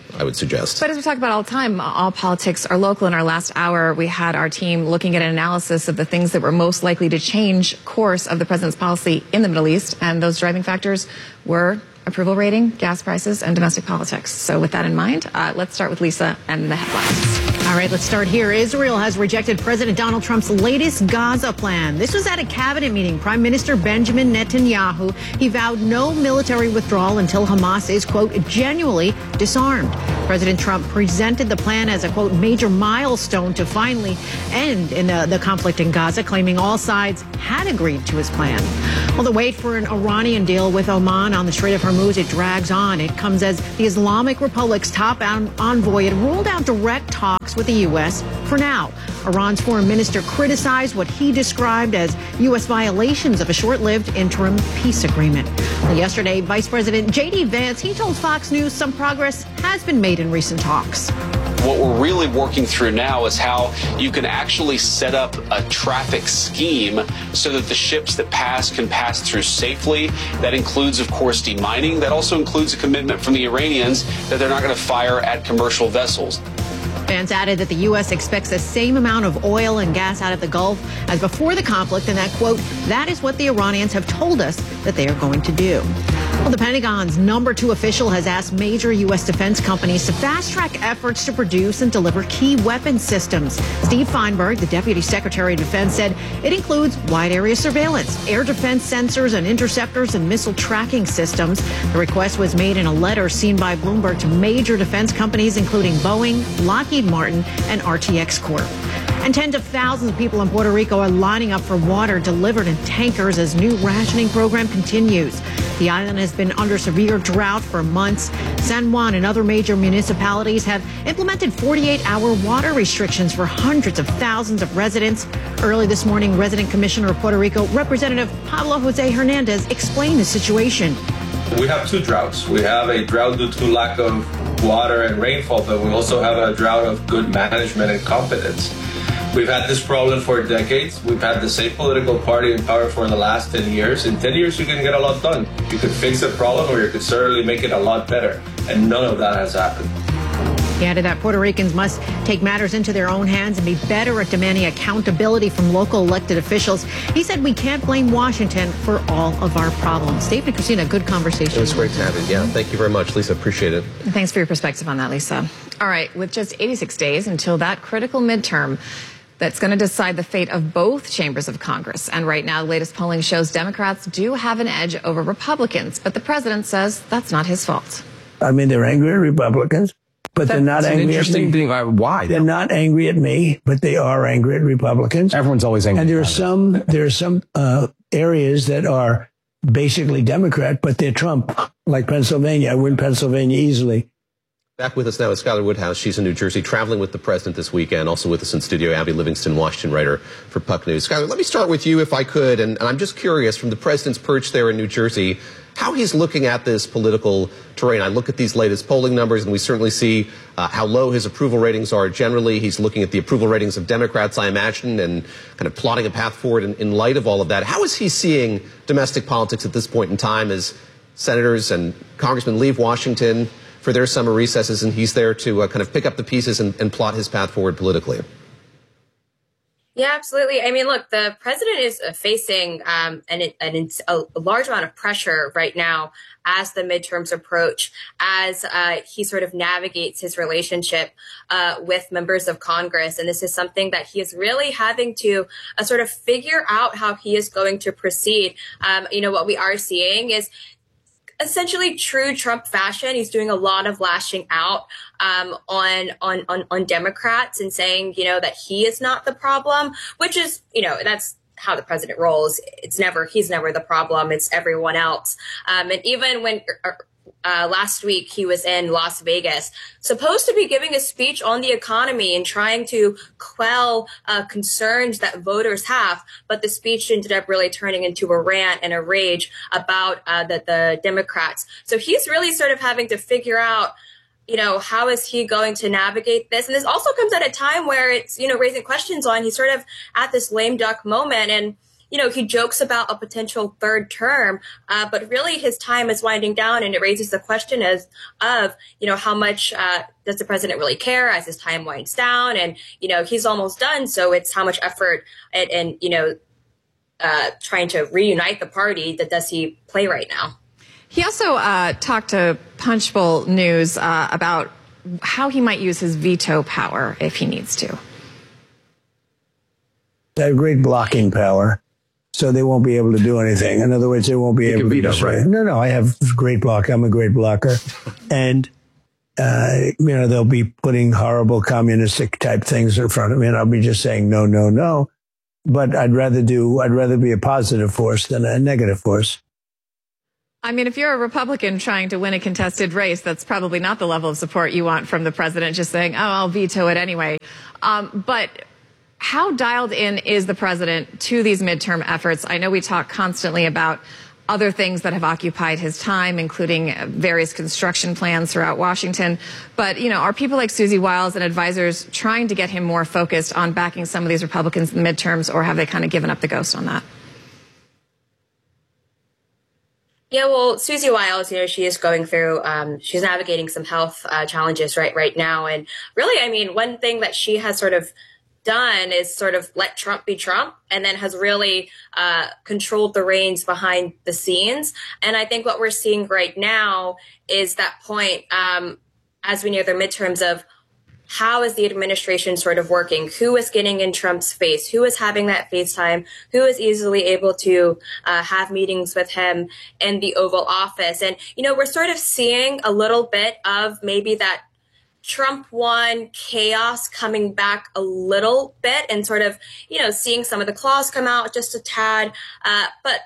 B: I would suggest.
C: But as we talk about all the time, all politics are local. In our last hour, we had our team looking at an analysis of the things that were most likely to change course of the president's policy in the Middle East. And those driving factors were approval rating, gas prices, and domestic politics. So with that in mind, let's start with Lisa and the headlines.
A: All right, let's start here. Israel has rejected President Donald Trump's latest Gaza plan. This was at a cabinet meeting. Prime Minister Benjamin Netanyahu, he vowed no military withdrawal until Hamas is, quote, genuinely disarmed. President Trump presented the plan as a, quote, major milestone to finally end in the conflict in Gaza, claiming all sides had agreed to his plan. Well, the wait for an Iranian deal with Oman on the Strait of Hormuz, it drags on. It comes as the Islamic Republic's top envoy had ruled out direct talks with the U.S. for now. Iran's foreign minister criticized what he described as U.S. violations of a short-lived interim peace agreement. Well, yesterday, Vice President J.D. Vance, he told Fox News some progress has been made in recent talks.
F: What we're really working through now is how you can actually set up a traffic scheme so that the ships that pass can pass through safely. That includes, of course, demining. That also includes a commitment from the Iranians that they're not going to fire at commercial vessels.
A: Vance added that the U.S. expects the same amount of oil and gas out of the Gulf as before the conflict, and that, quote, that is what the Iranians have told us that they are going to do. Well, the Pentagon's number 2 official has asked major U.S. defense companies to fast-track efforts to produce and deliver key weapons systems. Steve Feinberg, the Deputy Secretary of Defense, said it includes wide-area surveillance, air defense sensors and interceptors, and missile tracking systems. The request was made in a letter seen by Bloomberg to major defense companies, including Boeing, Lockheed Martin, and RTX Corp. And tens of thousands of people in Puerto Rico are lining up for water delivered in tankers as new rationing program continues. The island has been under severe drought for months. San Juan and other major municipalities have implemented 48-hour water restrictions for hundreds of thousands of residents. Early this morning, Resident Commissioner of Puerto Rico, Representative Pablo Jose Hernandez, explained the situation.
H: We have 2 droughts. We have a drought due to lack of water and rainfall, but we also have a drought of good management and competence. We've had this problem for decades. We've had the same political party in power for the last 10 years. In 10 years, you can get a lot done. You could fix the problem, or you could certainly make it a lot better. And none of that has happened.
A: He added that Puerto Ricans must take matters into their own hands and be better at demanding accountability from local elected officials. He said we can't blame Washington for all of our problems. Dave and Christina, good conversation.
B: It was great to have it. Yeah, thank you very much, Lisa. Appreciate it.
C: Thanks for your perspective on that, Lisa. All right, with just 86 days until that critical midterm that's going to decide the fate of both chambers of Congress. And right now, the latest polling shows Democrats do have an edge over Republicans. But the president says that's not his fault.
I: I mean, they're angry at Republicans, but they're not angry at me.
J: Thing. Why?
I: They're not angry at me, but they are angry at Republicans.
J: Everyone's always angry.
I: And there are some areas that are basically Democrat, but they're Trump, like Pennsylvania. I win Pennsylvania easily.
B: Back with us now is Skylar Woodhouse. She's in New Jersey, traveling with the president this weekend. Also with us in studio, Abby Livingston, Washington writer for Puck News. Skylar, let me start with you, if I could. And I'm just curious, from the president's perch there in New Jersey, how he's looking at this political terrain. I look at these latest polling numbers, and we certainly see how low his approval ratings are generally. He's looking at the approval ratings of Democrats, I imagine, and kind of plotting a path forward in light of all of that. How is he seeing domestic politics at this point in time as senators and congressmen leave Washington for their summer recesses, and he's there to kind of pick up the pieces and plot his path forward politically?
K: Yeah, absolutely. I mean, look, the president is facing a large amount of pressure right now as the midterms approach, as he sort of navigates his relationship with members of Congress. And this is something that he is really having to sort of figure out how he is going to proceed. What we are seeing is essentially true Trump fashion. He's doing a lot of lashing out on Democrats and saying, that he is not the problem, which is, that's how the president rolls. He's never the problem. It's everyone else. And even when last week he was in Las Vegas, supposed to be giving a speech on the economy and trying to quell concerns that voters have, but the speech ended up really turning into a rant and a rage about the Democrats. So he's really sort of having to figure out, how is he going to navigate this? And this also comes at a time where it's, raising questions on, he's sort of at this lame duck moment. And, he jokes about a potential third term, but really his time is winding down, and it raises the question of how much does the president really care as his time winds down? And, he's almost done. So it's how much effort and trying to reunite the party that does he play right now?
C: He also talked to Punchbowl News about how he might use his veto power if he needs to.
I: They have great blocking power, so they won't be able to do anything. In other words, they won't be able to
B: veto,
I: destroy.
B: right?
I: No, I have great block. I'm a great blocker. And, they'll be putting horrible communistic type things in front of me, and I'll be just saying, no, no, no. But I'd rather be a positive force than a negative force.
C: I mean, if you're a Republican trying to win a contested race, that's probably not the level of support you want from the president, just saying, oh, I'll veto it anyway. But how dialed in is the president to these midterm efforts? I know we talk constantly about other things that have occupied his time, including various construction plans throughout Washington. But, are people like Susie Wiles and advisors trying to get him more focused on backing some of these Republicans in the midterms, or have they kind of given up the ghost on that?
K: Yeah, well, Susie Wiles, she is going through, she's navigating some health challenges right now. And really, I mean, one thing that she has sort of done is sort of let Trump be Trump, and then has really controlled the reins behind the scenes. And I think what we're seeing right now is that point as we near the midterms of how is the administration sort of working? Who is getting in Trump's face? Who is having that FaceTime? Who is easily able to have meetings with him in the Oval Office? And, we're sort of seeing a little bit of maybe that Trump won chaos coming back a little bit, and sort of, seeing some of the claws come out just a tad. But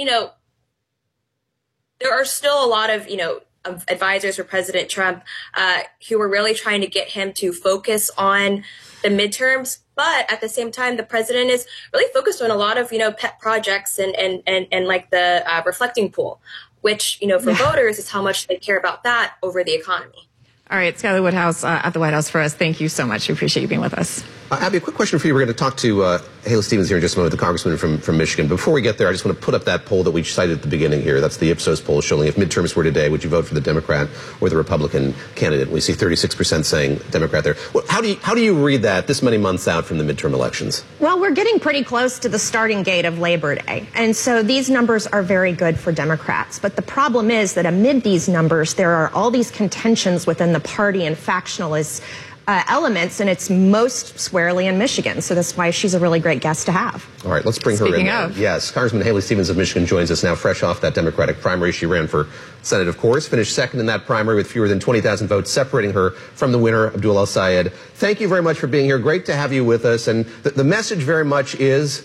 K: there are still a lot of, of advisors for President Trump who were really trying to get him to focus on the midterms. But at the same time, the president is really focused on a lot of, pet projects and like the reflecting pool, which, for voters is how much they care about that over the economy.
C: All right, Skyler Woodhouse at the White House for us. Thank you so much. We appreciate you being with us.
B: Abby, a quick question for you. We're going to talk to Haley Stevens here in just a moment, the congressman from Michigan. Before we get there, I just want to put up that poll that we cited at the beginning here. That's the Ipsos poll showing if midterms were today, would you vote for the Democrat or the Republican candidate? We see 36% saying Democrat there. Well, how do you read that this many months out from the midterm elections?
A: Well, we're getting pretty close to the starting gate of Labor Day. And so these numbers are very good for Democrats. But the problem is that amid these numbers, there are all these contentions within the party and factionalist elements, and it's most squarely in Michigan. So that's why she's a really great guest to have.
B: All right, let's bring her in.
C: Speaking of.
B: Yes, Congressman Haley Stevens of Michigan joins us now, fresh off that Democratic primary. She ran for Senate, of course, finished second in that primary with fewer than 20,000 votes, separating her from the winner, Abdul El-Sayed. Thank you very much for being here. Great to have you with us. And the message very much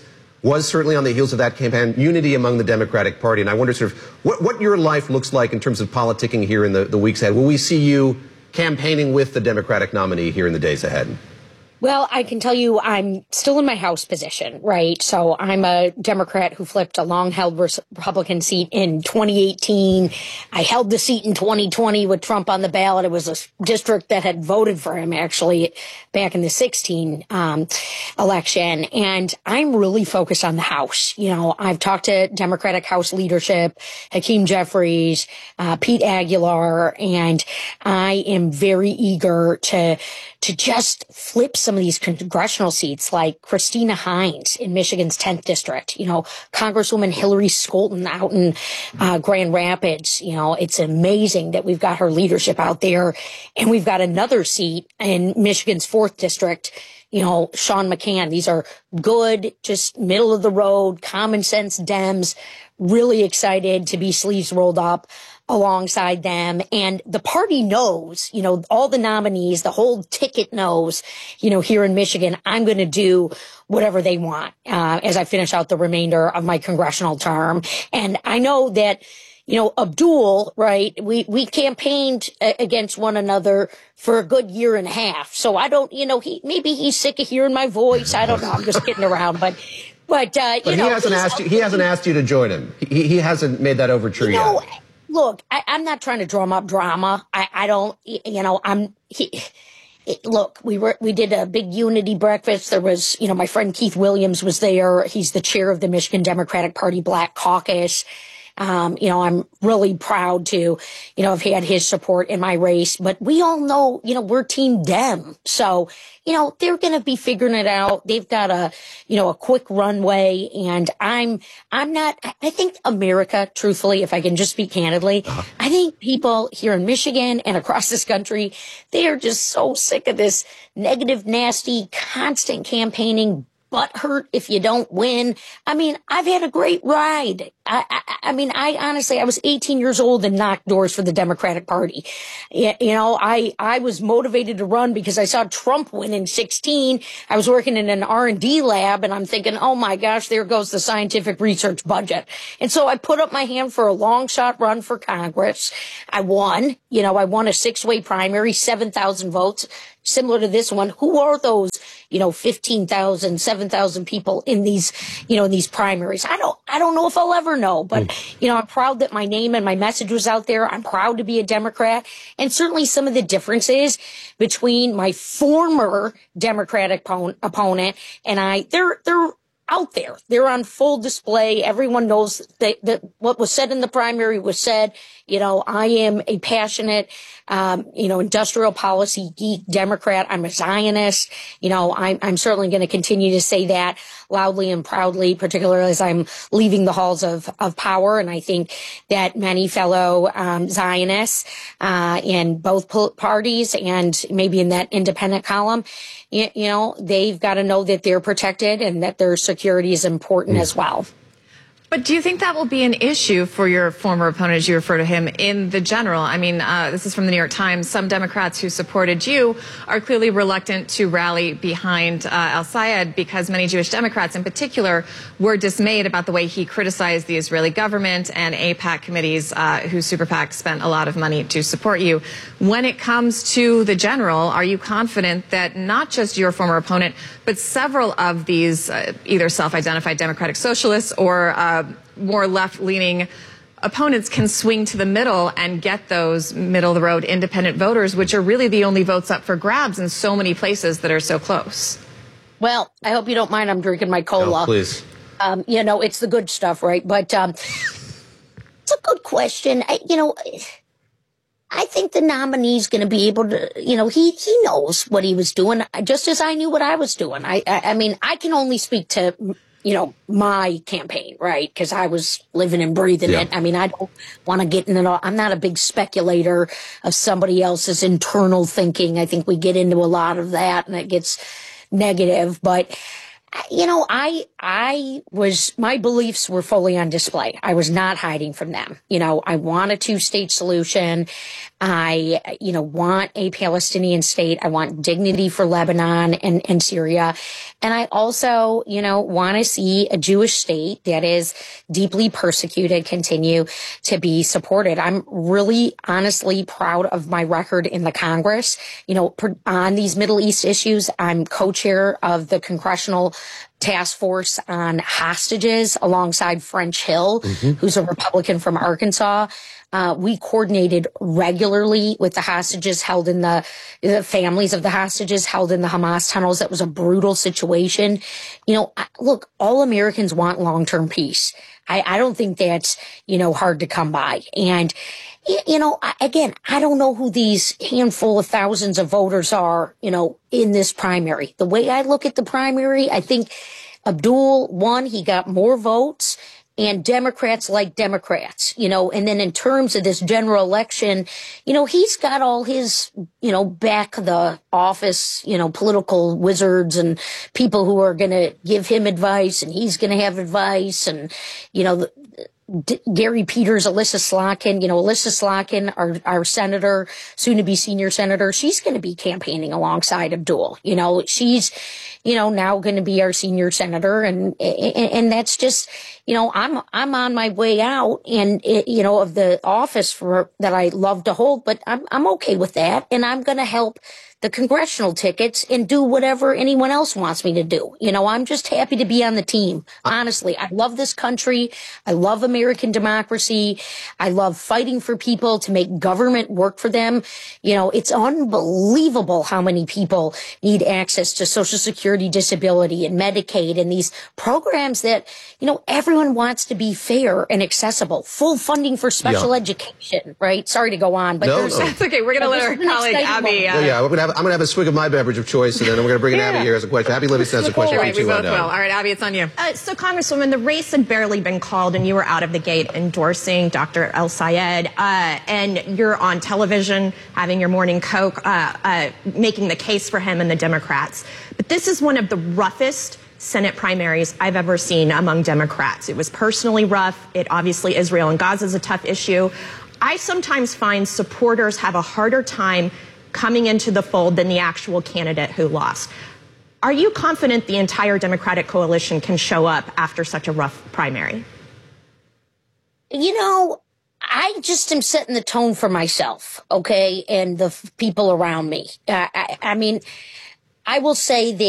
B: was certainly on the heels of that campaign, unity among the Democratic Party. And I wonder sort of what your life looks like in terms of politicking here in the weeks ahead. Will we see you campaigning with the Democratic nominee here in the days ahead?
J: Well, I can tell you I'm still in my House position, right? So I'm a Democrat who flipped a long-held Republican seat in 2018. I held the seat in 2020 with Trump on the ballot. It was a district that had voted for him, actually, back in the 2016 election. And I'm really focused on the House. I've talked to Democratic House leadership, Hakeem Jeffries, Pete Aguilar, and I am very eager to just flip some of these congressional seats, like Christina Hines in Michigan's 10th district, Congresswoman Hillary Scholten out in Grand Rapids. It's amazing that we've got her leadership out there. And we've got another seat in Michigan's 4th district, Sean McCann. These are good, just middle of the road, common sense Dems. Really excited to be sleeves rolled up alongside them. And the party knows, all the nominees, the whole ticket knows, here in Michigan, I'm going to do whatever they want as I finish out the remainder of my congressional term. And I know that, Abdul, right, we campaigned against one another for a good year and a half. So I don't, maybe he's sick of hearing my voice. I don't know. I'm just kidding around. But he
B: hasn't asked you to join him. He hasn't made that overture yet.
J: look, we did a big unity breakfast. There was, my friend Keith Williams was there. He's the chair of the Michigan Democratic Party Black Caucus. I'm really proud to, have had his support in my race, but we all know, we're Team Dem. So, they're going to be figuring it out. They've got a quick runway, and I think America, truthfully, if I can just speak candidly, I think people here in Michigan and across this country, they are just so sick of this negative, nasty, constant campaigning, butthurt if you don't win. I mean, I've had a great ride. I honestly, I was 18 years old and knocked doors for the Democratic Party. I was motivated to run because I saw Trump win in 2016. I was working in an R&D lab, and I'm thinking, oh my gosh, there goes the scientific research budget. And so I put up my hand for a long shot run for Congress. I won. I won a 6-way primary, 7,000 votes. Similar to this one. Who are those, 15,000, 7,000 people in these, in these primaries? I don't know if I'll ever know, but, I'm proud that my name and my message was out there. I'm proud to be a Democrat. And certainly some of the differences between my former Democratic opponent and I, they're out there. They're on full display. Everyone knows that what was said in the primary was said. I am a passionate, industrial policy geek Democrat. I'm a Zionist. I'm certainly going to continue to say that loudly and proudly, particularly as I'm leaving the halls of power. And I think that many fellow Zionists in both parties and maybe in that independent column, they've got to know that they're protected and that their security is important as well.
C: But do you think that will be an issue for your former opponent, as you refer to him, in the general? I mean, this is from the New York Times. Some Democrats who supported you are clearly reluctant to rally behind al-Sayed because many Jewish Democrats in particular were dismayed about the way he criticized the Israeli government and AIPAC committees whose super PAC spent a lot of money to support you. When it comes to the general, are you confident that not just your former opponent, but several of these either self-identified democratic socialists or more left-leaning opponents can swing to the middle and get those middle-of-the-road independent voters, which are really the only votes up for grabs in so many places that are so close?
J: Well, I hope you don't mind. I'm drinking my cola.
B: No, please.
J: It's the good stuff, right? But it's a good question. I think the nominee's going to be able to, he knows what he was doing, just as I knew what I was doing. I mean, I can only speak to, my campaign, right? Because I was living and breathing it. I mean, I don't want to get into I'm not a big speculator of somebody else's internal thinking. I think we get into a lot of that and it gets negative. But, my beliefs were fully on display. I was not hiding from them. I want a 2-state solution. I, want a Palestinian state. I want dignity for Lebanon and Syria. And I also, want to see a Jewish state that is deeply persecuted continue to be supported. I'm really honestly proud of my record in the Congress. On these Middle East issues, I'm co-chair of the Congressional Task Force on Hostages alongside French Hill, who's a Republican from Arkansas. We coordinated regularly with the hostages held in the families of the hostages held in the Hamas tunnels. That was a brutal situation. Look, all Americans want long-term peace. I don't think that's, hard to come by. And, again, I don't know who these handful of thousands of voters are, in this primary. The way I look at the primary, I think Abdul won. He got more votes. And Democrats like Democrats, and then in terms of this general election, he's got all his, back the office, political wizards and people who are going to give him advice and he's going to have advice and, Gary Peters, Alyssa Slotkin, our senator, soon to be senior senator, she's going to be campaigning alongside Abdul. She's, now going to be our senior senator. And that's just, I'm on my way out and, of the office that I love to hold, but I'm okay with that. And I'm going to help the congressional tickets and do whatever anyone else wants me to do. You know, I'm just happy to be on the team. Honestly, I love this country. I love American democracy. I love fighting for people to make government work for them. You know, it's unbelievable how many people need access to Social Security, disability, and Medicaid, and these programs that, you know, everyone wants to be fair and accessible. Full funding for special education, right? Sorry to go on, but
C: That's okay. We're going to let our colleague Abby.
B: I'm going to have a swig of my beverage of choice, and then we're going to bring in Abby here as a question. Abby Livingston has a question for you, too.
C: We both will. All right, Abby, it's on you.
M: So, Congresswoman, the race had barely been called, and you were out of the gate endorsing Dr. El Sayed, and you're on television having your morning Coke, making the case for him and the Democrats. But this is one of the roughest Senate primaries I've ever seen among Democrats. It was personally rough. Obviously, Israel and Gaza is a tough issue. I sometimes find supporters have a harder time coming into the fold than the actual candidate who lost. Are you confident the entire Democratic coalition can show up after such a rough primary?
J: You know, I just am setting the tone for myself, okay, and the people around me. I mean, I will say that